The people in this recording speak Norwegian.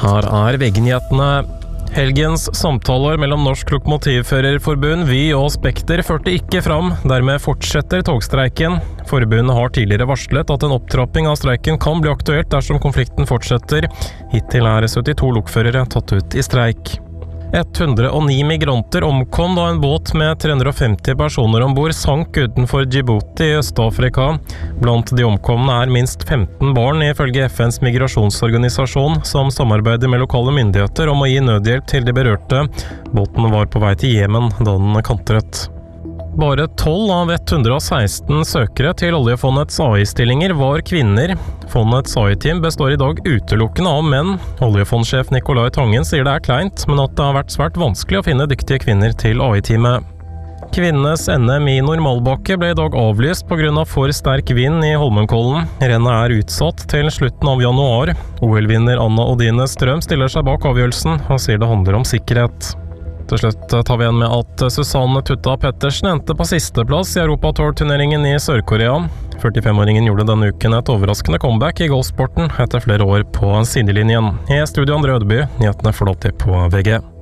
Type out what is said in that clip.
Her VG-nyhetene. Helgens samtaler mellom Norsk Lokomotivførerforbund, Vy og Spekter førte ikke fram. Dermed fortsetter togstreiken. Forbundet har tidligere varslet at en opptrapping av streiken kan bli aktuelt dersom konflikten fortsetter. Hittil er 72 lokførere tatt ut i streik. 109 migranter omkom da en båt med 350 personer ombord sank utenfor Djibouti i Øst-Afrika. Blant de omkomne er minst 15 barn, ifølge FNs migrasjonsorganisasjon, som samarbeider med lokale myndigheter om å gi nødhjelp til de berørte. Båten var på vei til Jemen da den kantret. Bare 12 av 116 søkere til oljefondets AI-stillinger var kvinner. Fondets AI-team består i dag utelukkende av menn. Oljefondsjef Nicolai Tangen sier det er kleint, men at det har vært svært vanskelig å finne dyktige kvinner til AI-teamet. Kvinnenes NM i normalbakke ble i dag avlyst på grunn av for sterk vind i Holmenkollen. Rennet er utsatt til slutten av januar. OL-vinner Anna Odine Strøm stiller seg bak avgjørelsen og sier det handler om sikkerhet. Til slutt tar vi igjen med at Susanne Tutta Pettersen endte på sisteplass i Europatour-turneringen i Sør-Korea. 45-åringen gjorde denne uken et overraskende comeback i golfsporten etter flere år på sidelinjen. I studio André Ødeby, nyhetene får du alltid på VG.